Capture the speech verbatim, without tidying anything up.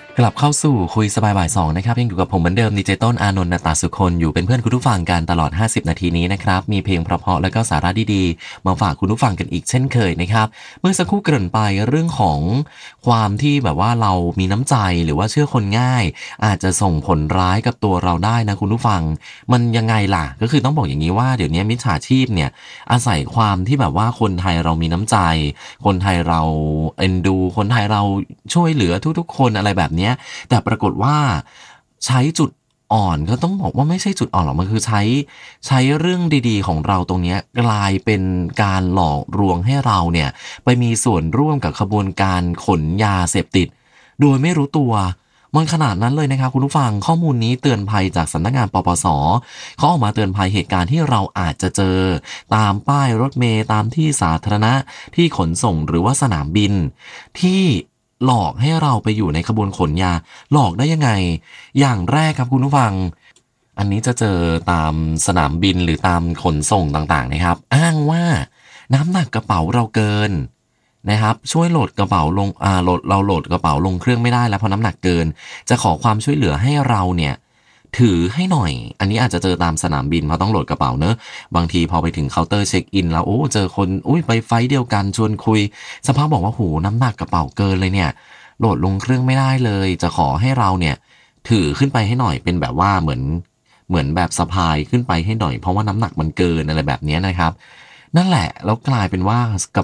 กลับเข้าสู่คุยสบายบ่ายสองนะครับยังอยู่กับผมเหมือนเดิมดีเจต้นอานนท์ นตาสุคนอยู่เป็นเพื่อนคุณผู้ฟังกันตลอดห้าสิบนาทีนี้นะครับมีเพลงเพราะๆแล้วก็สาระดีๆมาฝากคุณผู้ฟังกันอีกเช่นเคยนะครับเมื่อสักครู่เกริ่นไปเรื่องของความที่แบบว่าเรามีน้ำใจหรือว่าเชื่อคนง่ายอาจจะส่งผลร้ายกับตัวเราได้นะคุณผู้ฟังมันยังไงล่ะก็คือต้องบอกอย่างนี้ว่าเดี๋ยวนี้มิจฉาชีพเนี่ยอาศัยความที่แบบว่าคนไทยเรามีน้ำใจคนไทยเราเอ็นดูคนไทยเราช่วยเหลือทุกๆคนอะไรแบบเนี้ย แต่ปรากฏว่าใช้จุดอ่อนก็ต้องบอกว่าไม่ใช่จุดอ่อนหรอกมันคือใช้ใช้เรื่องดีๆของเราตรงเนี้ยกลายเป็นการหลอกลวงให้เราเนี่ยไปมีส่วนร่วมกับขบวนการขนยาเสพติดโดยไม่รู้ตัวมันขนาดนั้นเลยนะครับคุณผู้ฟังข้อมูลนี้เตือนภัยจากสำนักงานปปสเขาออกมาเตือนภัยเหตุการณ์ที่เราอาจจะเจอตามป้ายรถเมล์ตามที่สาธารณะที่ขนส่งหรือว่าสนามบินที่หลอกให้เราไปอยู่ในขบวนขนยาหลอกได้ยังไงอย่างแรกครับคุณผู้ฟังอันนี้จะเจอตามสนามบินหรือตามขนส่งต่างๆนะครับอ้างว่าน้ำหนักกระเป๋าเราเกินนะครับช่วยโหลดกระเป๋าลงอ่าโหลดเราโหลดกระเป๋าลงเครื่องไม่ได้แล้วเพราะน้ำหนักเกินจะขอความช่วยเหลือให้เราเนี่ยถือให้หน่อยอันนี้อาจจะเจอตามสนามบินเพราะต้องโหลดกระเป๋าเนอะบางทีพอไปถึงเคาน์เตอร์เช็คอินแล้วโอ้เจอคนอุ้ยไปไฟล์เดียวกันชวนคุยสภาพบอกว่าโหน้ำหนักกระเป๋าเกินเลยเนี่ยโหลดลงเครื่องไม่ได้เลยจะขอให้เราเนี่ยถือขึ้นไปให้หน่อยเป็นแบบว่าเหมือนเหมือนแบบสะพายขึ้นไปให้หน่อยเพราะว่าน้ำหนักมันเกินอะไรแบบเนี้ยนะครับนั่นแหละแล้วกลายเป็นว่ากระ